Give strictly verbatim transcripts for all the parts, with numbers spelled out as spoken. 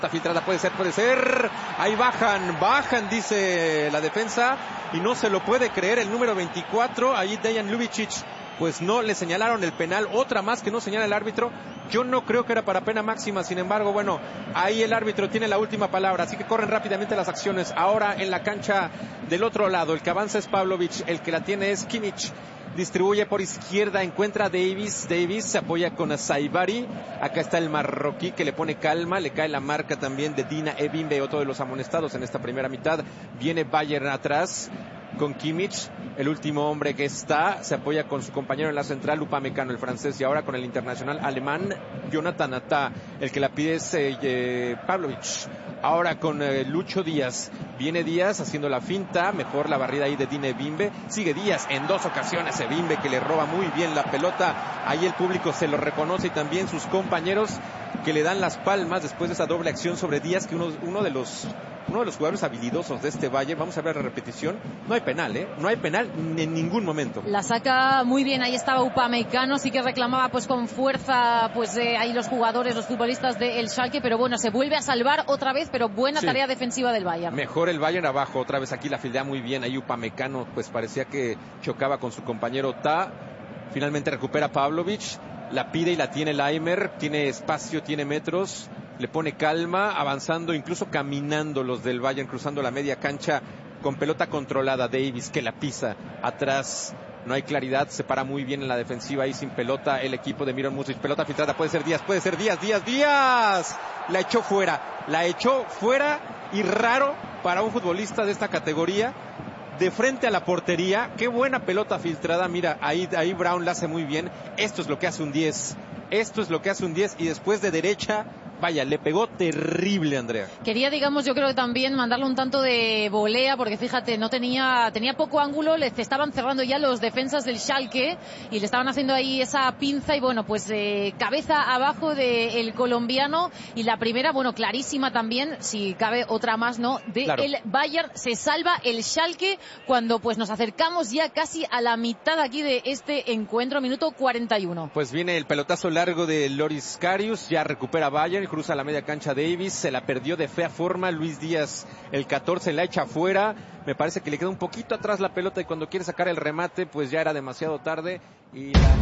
Filtrada, puede ser, puede ser. Ahí bajan, bajan, dice la defensa. Y no se lo puede creer el número veinticuatro. Ahí Dejan Ljubicic, pues no le señalaron el penal. Otra más que no señala el árbitro. Yo no creo que era para pena máxima. Sin embargo, bueno, ahí el árbitro tiene la última palabra. Así que corren rápidamente las acciones. Ahora en la cancha del otro lado. El que avanza es Pavlovic. El que la tiene es Kimmich. Distribuye por izquierda, encuentra a Davis, Davis se apoya con Saibari, acá está el marroquí que le pone calma, le cae la marca también de Dina Ebimbe, otro de los amonestados en esta primera mitad. Viene Bayern atrás con Kimmich, el último hombre que está, se apoya con su compañero en la central, Upamecano, el francés, y ahora con el internacional alemán, Jonathan Atá, el que la pide es eh, eh, Pavlovic. Ahora con eh, Lucho Díaz, viene Díaz haciendo la finta, mejor la barrida ahí de Dina Ebimbe, sigue Díaz en dos ocasiones, Ebimbe que le roba muy bien la pelota, ahí el público se lo reconoce y también sus compañeros que le dan las palmas después de esa doble acción sobre Díaz, que uno, uno de los uno de los jugadores habilidosos de este Bayern. Vamos a ver la repetición. No hay penal, ¿eh? No hay penal en ningún momento. La saca muy bien, ahí estaba Upamecano, sí que reclamaba pues con fuerza pues eh, ahí los jugadores, los futbolistas del Schalke, pero bueno, se vuelve a salvar otra vez, pero buena sí. Tarea defensiva del Bayern. Mejor el Bayern abajo, otra vez aquí la fildea muy bien, ahí Upamecano pues parecía que chocaba con su compañero Ta. Finalmente recupera Pavlovic, la pide y la tiene Laimer, tiene espacio, tiene metros, le pone calma, avanzando, incluso caminando los del Bayern, cruzando la media cancha con pelota controlada. Davis que la pisa atrás, no hay claridad, se para muy bien en la defensiva ahí sin pelota el equipo de Miron Music. Pelota filtrada, puede ser Díaz, puede ser Díaz, Díaz, Díaz, la echó fuera, la echó fuera y raro para un futbolista de esta categoría. De frente a la portería, qué buena pelota filtrada, mira, ahí, ahí Brown la hace muy bien. Esto es lo que hace un diez, esto es lo que hace un diez y después de derecha, vaya, le pegó terrible, Andrea. Quería, digamos, yo creo que también mandarle un tanto de volea, porque fíjate, no tenía, tenía poco ángulo, le estaban cerrando ya los defensas del Schalke y le estaban haciendo ahí esa pinza y bueno, pues eh, cabeza abajo del colombiano y la primera, bueno, clarísima también, si cabe otra más, ¿no? De claro. El Bayern, se salva el Schalke cuando pues nos acercamos ya casi a la mitad aquí de este encuentro, minuto cuarenta y uno. Pues viene el pelotazo largo de Loris Karius, ya recupera Bayern, cruza la media cancha Davis, se la perdió de fea forma, Luis Díaz el catorce la echa afuera, me parece que le queda un poquito atrás la pelota y cuando quiere sacar el remate pues ya era demasiado tarde y la...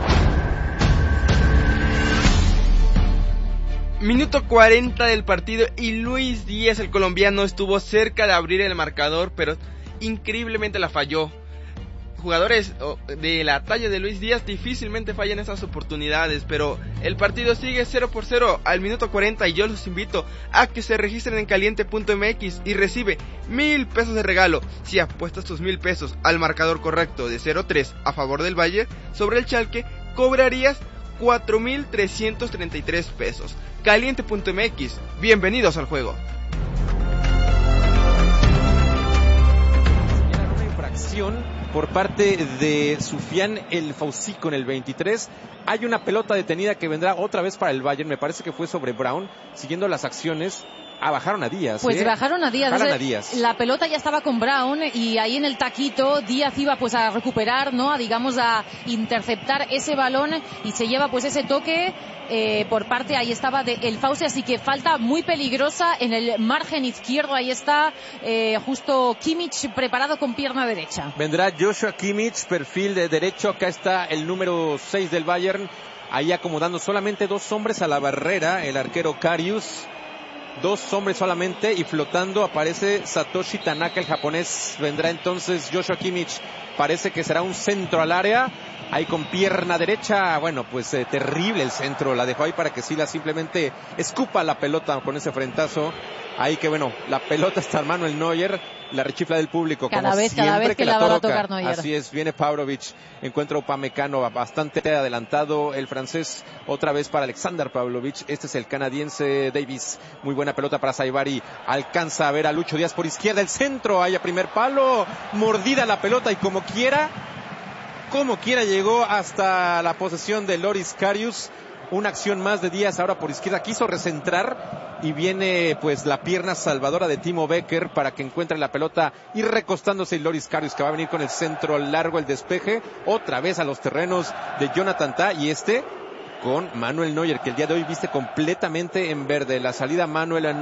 Minuto cuarenta del partido y Luis Díaz, el colombiano, estuvo cerca de abrir el marcador, pero increíblemente la falló. Jugadores de la talla de Luis Díaz difícilmente fallan esas oportunidades, pero el partido sigue cero por cero al minuto cuarenta y yo los invito a que se registren en caliente punto m x y recibe mil pesos de regalo si apuestas tus mil pesos al marcador correcto de cero tres a favor del Bayern sobre el Schalke, cobrarías cuatro mil trescientos treinta y tres pesos. caliente punto m x, bienvenidos al juego. Era una infracción por parte de Sufian El Fauci con el veintitrés. Hay una pelota detenida que vendrá otra vez para el Bayern, me parece que fue sobre Brown, siguiendo las acciones. Ah, bajaron a Díaz. Pues ¿eh? bajaron a Díaz. Bajaron a Díaz. La pelota ya estaba con Brown y ahí en el taquito Díaz iba pues a recuperar, ¿no? A, digamos, a interceptar ese balón y se lleva pues ese toque eh, por parte, ahí estaba, de El Fauci, así que falta muy peligrosa en el margen izquierdo. Ahí está eh, justo Kimmich preparado con pierna derecha. Vendrá Joshua Kimmich, perfil de derecho. Acá está el número seis del Bayern, ahí acomodando solamente dos hombres a la barrera, el arquero Karius. Dos hombres solamente y flotando aparece Satoshi Tanaka, el japonés. Vendrá entonces Joshua Kimmich, parece que será un centro al área, ahí con pierna derecha. Bueno, pues eh, terrible el centro, la dejó ahí para que Sila simplemente escupa la pelota con ese frentazo. Ahí que bueno, la pelota está en Manuel Neuer, la rechifla del público cada como vez, siempre cada vez que, que la, la va a toca. tocar Neuer. Así es, viene Pavlovic, encuentra Upamecano bastante adelantado el francés, otra vez para Alexander Pavlovic. Este es el canadiense Davis, muy buena pelota para Saibari, alcanza a ver a Lucho Díaz por izquierda, el centro, ahí a primer palo, mordida la pelota y como quiera, como quiera llegó hasta la posesión de Loris Karius. Una acción más de Díaz ahora por izquierda, quiso recentrar y viene pues la pierna salvadora de Timo Becker para que encuentre la pelota y recostándose Loris Karius, que va a venir con el centro largo, el despeje otra vez a los terrenos de Jonathan Tah y este con Manuel Neuer, que el día de hoy viste completamente en verde. La salida Manuel